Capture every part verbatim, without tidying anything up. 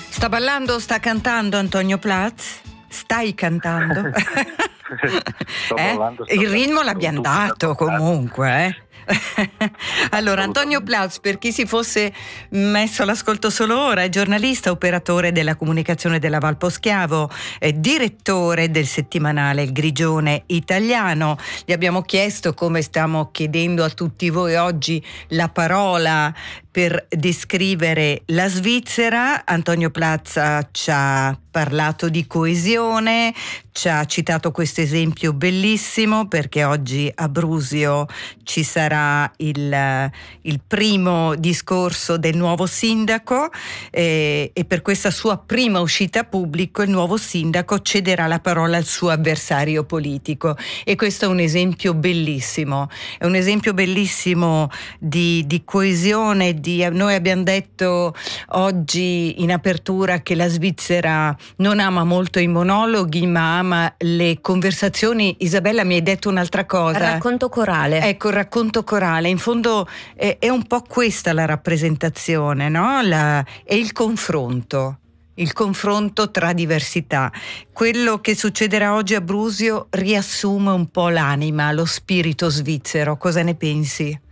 Sta ballando, sta cantando Antonio Platz? Stai cantando? sto eh? ballando, sto Il ritmo cantando, l'abbiamo dato comunque, eh? Allora, Antonio Platz, per chi si fosse messo all'ascolto solo ora, è giornalista, operatore della comunicazione della Val Poschiavo, è direttore del settimanale Il Grigione Italiano. Gli abbiamo chiesto, come stiamo chiedendo a tutti voi oggi, la parola per descrivere la Svizzera. Antonio Platz ci ha parlato di coesione, ci ha citato questo esempio bellissimo, perché oggi a Brusio ci sarà il, il primo discorso del nuovo sindaco eh, e per questa sua prima uscita a pubblico il nuovo sindaco cederà la parola al suo avversario politico, e questo è un esempio bellissimo, è un esempio bellissimo di, di coesione. Di, noi abbiamo detto oggi in apertura che la Svizzera non ama molto i monologhi, ma ama le conversazioni. Isabella, mi hai detto un'altra cosa. Racconto corale. Ecco, il racconto corale. In fondo è, è un po' questa la rappresentazione, no? La, è il confronto. Il confronto tra diversità. Quello che succederà oggi a Brusio riassume un po' l'anima, lo spirito svizzero. Cosa ne pensi?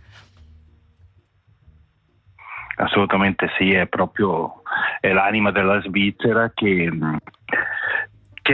Assolutamente sì, è proprio è l'anima della Svizzera che, che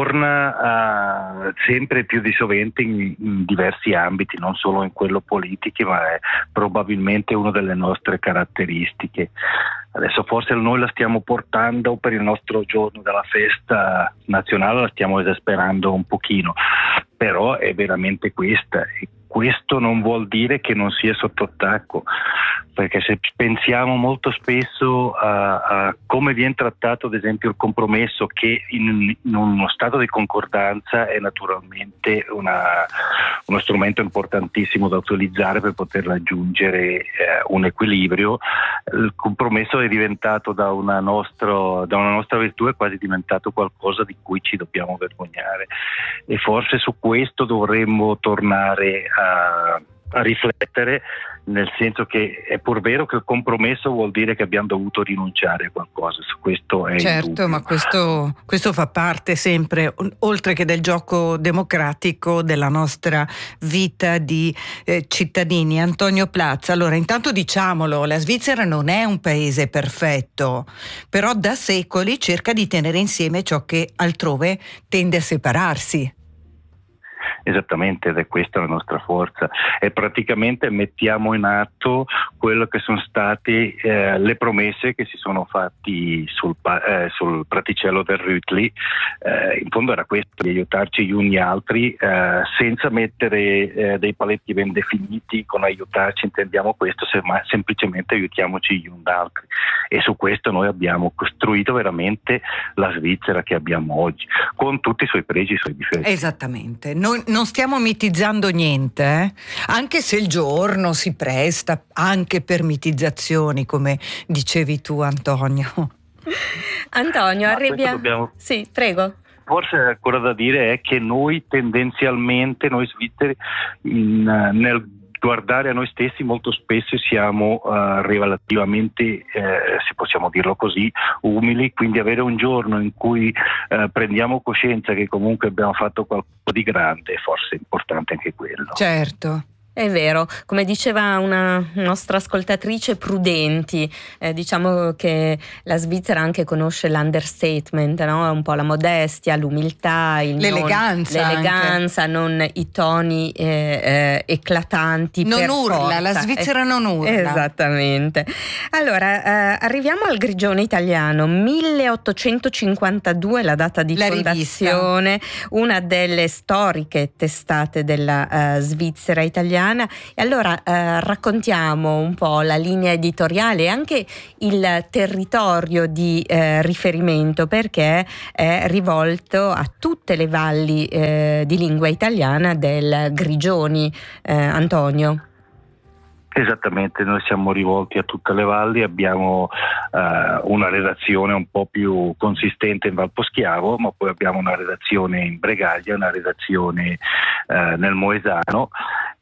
ritorna uh, sempre più di sovente in, in diversi ambiti, non solo in quello politico, ma è probabilmente una delle nostre caratteristiche. Adesso forse noi la stiamo portando per il nostro giorno della festa nazionale, la stiamo esasperando un pochino, però è veramente questa. E questo non vuol dire che non sia sotto attacco, perché se pensiamo molto spesso a, a come viene trattato ad esempio il compromesso, che in, in uno stato di concordanza è naturalmente una, uno strumento importantissimo da utilizzare per poter raggiungere eh, un equilibrio, il compromesso è diventato da una, nostro, da una nostra virtù, è quasi diventato qualcosa di cui ci dobbiamo vergognare, e forse su questo dovremmo tornare a, a riflettere, nel senso che è pur vero che il compromesso vuol dire che abbiamo dovuto rinunciare a qualcosa, su questo è certo, ma questo, questo fa parte sempre, oltre che del gioco democratico, della nostra vita di eh, cittadini. Antonio Platz, allora intanto diciamolo, la Svizzera non è un paese perfetto, però da secoli cerca di tenere insieme ciò che altrove tende a separarsi. Esattamente, ed è questa la nostra forza, e praticamente mettiamo in atto quello che sono state eh, le promesse che si sono fatti sul, eh, sul praticello del Rütli. Eh, in fondo era questo, di aiutarci gli uni gli altri, eh, senza mettere eh, dei paletti ben definiti. Con aiutarci intendiamo questo, se, ma semplicemente aiutiamoci gli uni gli altri, e su questo noi abbiamo costruito veramente la Svizzera che abbiamo oggi, con tutti i suoi pregi e i suoi difetti. Esattamente, noi non stiamo mitizzando niente, eh? Anche se il giorno si presta anche per mitizzazioni, come dicevi tu, Antonio. Antonio, arriviamo. Dobbiamo... Sì, prego. Forse ancora da dire è che noi tendenzialmente, noi svizzeri, in, nel guardare a noi stessi molto spesso siamo uh, relativamente, eh, se possiamo dirlo così, umili, quindi avere un giorno in cui uh, prendiamo coscienza che comunque abbiamo fatto qualcosa di grande è forse importante anche quello. Certo. È vero, come diceva una nostra ascoltatrice, prudenti, eh, diciamo che la Svizzera anche conosce l'understatement, no? Un po' la modestia, l'umiltà, il l'eleganza, non, l'eleganza, non i toni eh, eh, eclatanti. Non per urla, forza. la Svizzera eh, non urla. Esattamente. Allora, eh, arriviamo al Grigione Italiano, milleottocentocinquantadue la data di la fondazione, rivista. Una delle storiche testate della uh, Svizzera italiana. E allora eh, raccontiamo un po' la linea editoriale e anche il territorio di eh, riferimento, perché è rivolto a tutte le valli eh, di lingua italiana del Grigioni, eh, Antonio. Esattamente, noi siamo rivolti a tutte le valli, abbiamo uh, una redazione un po' più consistente in Val Poschiavo, ma poi abbiamo una redazione in Bregaglia, una redazione uh, nel Moesano,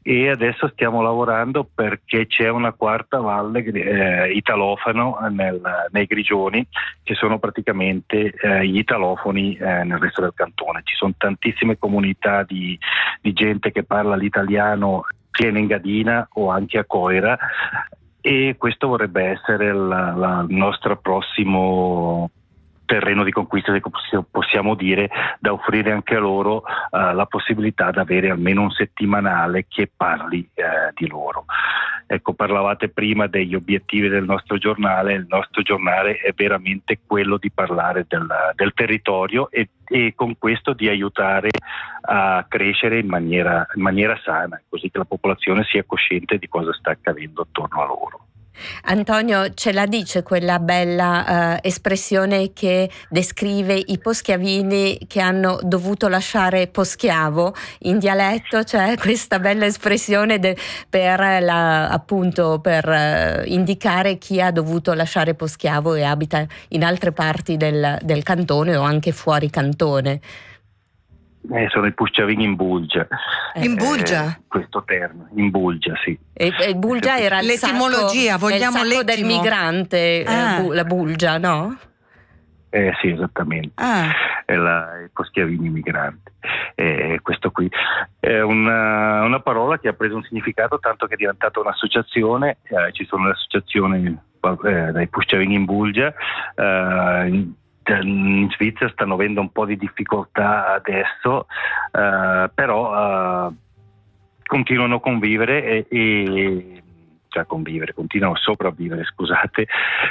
e adesso stiamo lavorando perché c'è una quarta valle eh, italofano nel, nei Grigioni, che sono praticamente eh, gli italofoni eh, nel resto del cantone. Ci sono tantissime comunità di, di gente che parla l'italiano sia in Engadina o anche a Coira, e questo vorrebbe essere il nostro prossimo terreno di conquista, se possiamo dire, da offrire anche a loro uh, la possibilità di avere almeno un settimanale che parli uh, di loro. Ecco, parlavate prima degli obiettivi del nostro giornale. Il nostro giornale è veramente quello di parlare del, del territorio e, e con questo di aiutare a crescere in maniera, in maniera sana, così che la popolazione sia cosciente di cosa sta accadendo attorno a loro. Antonio, ce la dice quella bella uh, espressione che descrive i poschiavini che hanno dovuto lasciare Poschiavo in dialetto? C'è questa bella espressione de, per la, appunto per uh, indicare chi ha dovuto lasciare Poschiavo e abita in altre parti del, del cantone o anche fuori cantone. Eh, sono i pusciavini in Bulgia. In Bulgia? Eh, questo termine, in Bulgia, sì. E, e Bulgia era il l'etimologia, sacco, vogliamo il sacco del migrante, ah. eh, bu, la Bulgia, no? Eh sì, esattamente. Ah. È la, i poschiavini migranti. Eh, questo qui è una, una parola che ha preso un significato tanto che è diventata un'associazione. Eh, ci sono le associazioni eh, dai pusciavini in Bulgia. Eh, in Svizzera stanno avendo un po' di difficoltà adesso, uh, però uh, continuano a convivere e, e cioè convivere, continuano a sopravvivere, scusate,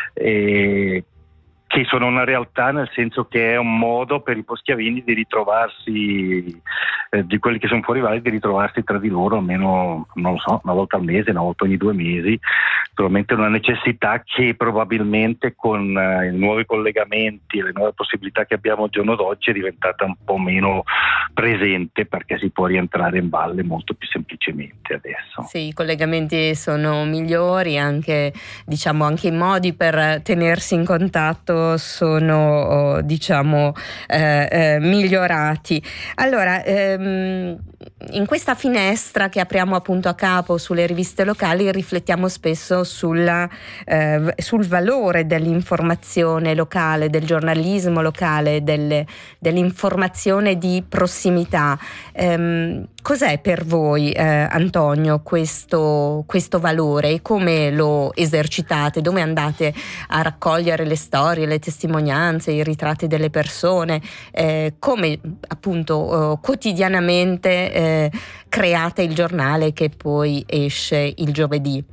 e, che sono una realtà, nel senso che è un modo per i poschiavini di ritrovarsi, eh, di quelli che sono fuori valle, di ritrovarsi tra di loro almeno, non lo so, una volta al mese, una volta ogni due mesi. Solamente una necessità che probabilmente con eh, i nuovi collegamenti e le nuove possibilità che abbiamo al giorno d'oggi è diventata un po' meno presente, perché si può rientrare in valle molto più semplicemente adesso. Sì, i collegamenti sono migliori, anche diciamo anche i modi per tenersi in contatto sono diciamo eh, eh, migliorati. Allora, ehm, in questa finestra che apriamo appunto a capo sulle riviste locali riflettiamo spesso sulla, eh, sul valore dell'informazione locale, del giornalismo locale, delle, dell'informazione di prossimità. Ehm, cos'è per voi, eh, Antonio, questo, questo valore e come lo esercitate? Dove andate a raccogliere le storie, le testimonianze, i ritratti delle persone? Eh, come appunto eh, quotidianamente eh, create il giornale che poi esce il giovedì?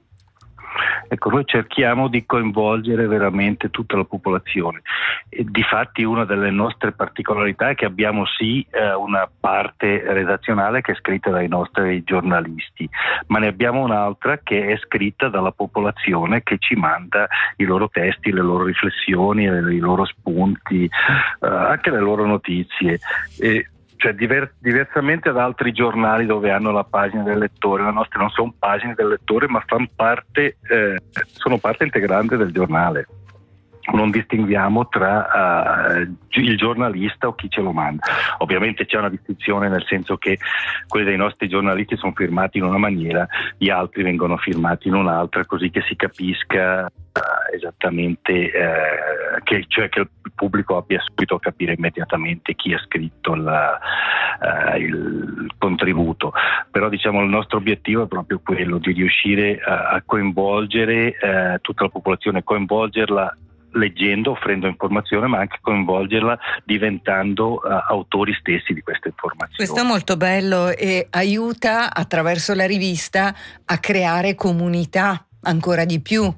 Ecco, noi cerchiamo di coinvolgere veramente tutta la popolazione. E difatti una delle nostre particolarità è che abbiamo sì eh, una parte redazionale che è scritta dai nostri giornalisti, ma ne abbiamo un'altra che è scritta dalla popolazione, che ci manda i loro testi, le loro riflessioni, i loro spunti, eh, anche le loro notizie. E, Cioè diver- diversamente da altri giornali dove hanno la pagina del lettore, le nostre non sono pagine del lettore, ma fanno parte, eh, sono parte integrante del giornale. Non distinguiamo tra uh, il giornalista o chi ce lo manda. Ovviamente c'è una distinzione, nel senso che quelli dei nostri giornalisti sono firmati in una maniera, gli altri vengono firmati in un'altra, così che si capisca uh, esattamente uh, che, cioè che il pubblico abbia subito a capire immediatamente chi ha scritto la, uh, il contributo. Però diciamo il nostro obiettivo è proprio quello di riuscire a, a coinvolgere uh, tutta la popolazione, coinvolgerla leggendo, offrendo informazione, ma anche coinvolgerla diventando uh, autori stessi di queste informazioni. Questo è molto bello e aiuta attraverso la rivista a creare comunità ancora di più.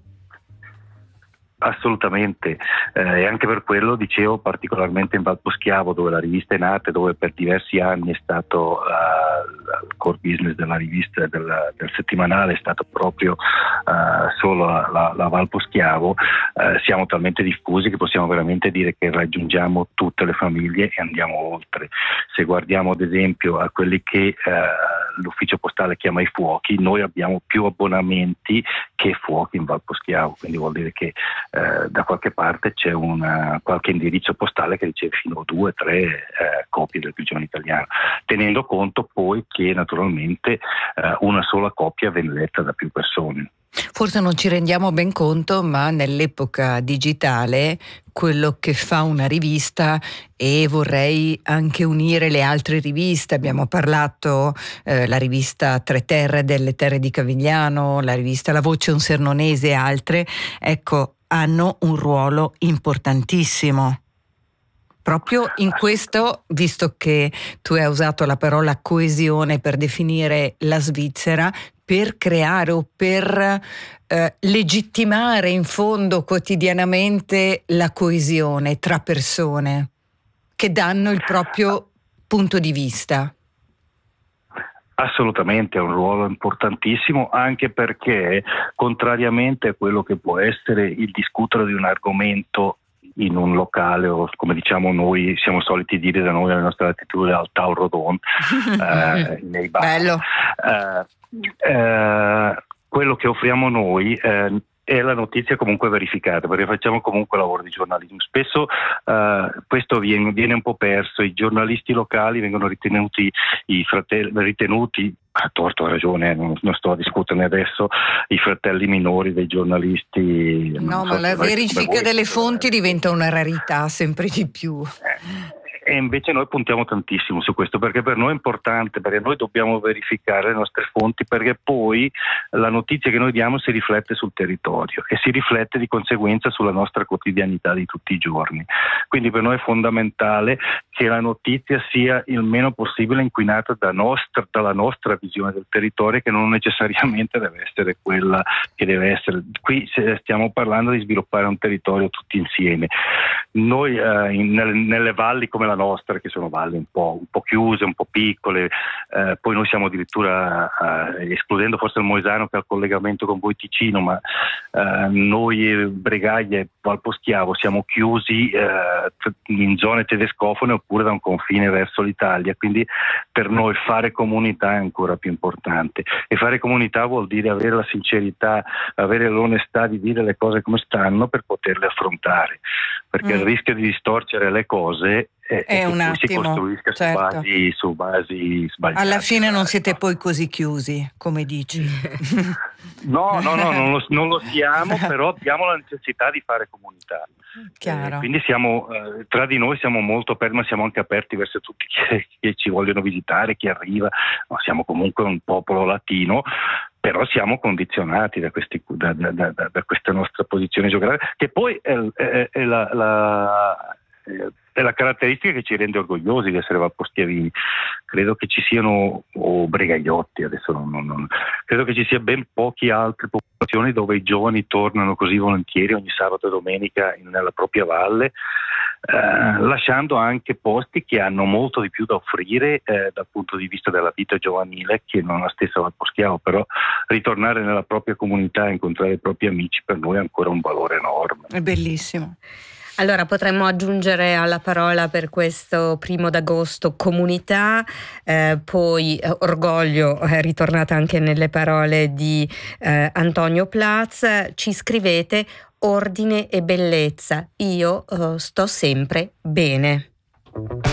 Assolutamente, eh, e anche per quello dicevo, particolarmente in Val Poschiavo, dove la rivista è nata, dove per diversi anni è stato uh, il core business della rivista, del, del settimanale, è stato proprio uh, solo la, la, la Val Poschiavo. Uh, siamo talmente diffusi che possiamo veramente dire che raggiungiamo tutte le famiglie e andiamo oltre. Se guardiamo ad esempio a quelli che uh, l'ufficio postale chiama i fuochi, noi abbiamo più abbonamenti che fuochi in Val Poschiavo, quindi vuol dire che eh, da qualche parte c'è una, qualche indirizzo postale che riceve fino a due o tre eh, copie del Prigione italiano, tenendo conto poi che naturalmente eh, una sola copia viene letta da più persone. Forse non ci rendiamo ben conto, ma nell'epoca digitale quello che fa una rivista, e vorrei anche unire le altre riviste, abbiamo parlato eh, la rivista Tre Terre delle Terre di Cavigliano, la rivista La Voce un Sernonese e altre, ecco, hanno un ruolo importantissimo. Proprio in questo, visto che tu hai usato la parola coesione per definire la Svizzera, per creare o per eh, legittimare in fondo quotidianamente la coesione tra persone che danno il proprio punto di vista. Assolutamente, è un ruolo importantissimo, anche perché contrariamente a quello che può essere il discutere di un argomento in un locale, o come diciamo noi, siamo soliti dire da noi nelle nostre latitudini, al Tau Rodon, eh, nei bar. Bello. Eh, eh, quello che offriamo noi eh, è la notizia comunque verificata, perché facciamo comunque lavoro di giornalismo. Spesso eh, questo viene, viene un po' perso, i giornalisti locali vengono ritenuti, i fratelli, ritenuti a torto a ragione, non, non sto a discuterne adesso, i fratelli minori dei giornalisti. No, ma so la verifica voi, delle fonti diventa una rarità sempre di più. Eh. E invece noi puntiamo tantissimo su questo, perché per noi è importante, perché noi dobbiamo verificare le nostre fonti, perché poi la notizia che noi diamo si riflette sul territorio e si riflette di conseguenza sulla nostra quotidianità di tutti i giorni. Quindi per noi è fondamentale che la notizia sia il meno possibile inquinata da nostra, dalla nostra visione del territorio, che non necessariamente deve essere quella che deve essere. Qui stiamo parlando di sviluppare un territorio tutti insieme. Noi eh, in, nelle, nelle valli come la nostra, che sono valli un po', un po' chiuse, un po' piccole, eh, poi noi siamo addirittura, eh, escludendo forse il Moesano che ha il collegamento con voi Ticino, ma eh, noi Bregaglia e Val Poschiavo siamo chiusi eh, in zone tedescofone oppure da un confine verso l'Italia, quindi per noi fare comunità è ancora più importante, e fare comunità vuol dire avere la sincerità, avere l'onestà di dire le cose come stanno per poterle affrontare, perché mm. il rischio di distorcere le cose è, è un che attimo, si costruisca certo. su basi, su basi sbagliate. Alla fine non siete poi così chiusi, come dici. No, no, no, non lo, non lo siamo, però abbiamo la necessità di fare comunità. Chiaro. Eh, quindi siamo, eh, tra di noi siamo molto aperti, ma siamo anche aperti verso tutti che, che ci vogliono visitare, chi arriva. No, siamo comunque un popolo latino, però siamo condizionati da, questi, da, da, da, da questa nostra posizione geografica, che poi è, è, è la... la è la caratteristica che ci rende orgogliosi di essere valposchiavini. Credo che ci siano, o bregagliotti adesso non, non, non credo che ci sia ben poche altre popolazioni dove i giovani tornano così volentieri ogni sabato e domenica in, nella propria valle, eh, lasciando anche posti che hanno molto di più da offrire eh, dal punto di vista della vita giovanile che non la stessa Val Poschiavo, però ritornare nella propria comunità e incontrare i propri amici per noi è ancora un valore enorme. È bellissimo. Allora potremmo aggiungere alla parola per questo primo d'agosto comunità, eh, poi eh, orgoglio, è ritornata anche nelle parole di eh, Antonio Platz. Ci scrivete ordine e bellezza, io eh, sto sempre bene.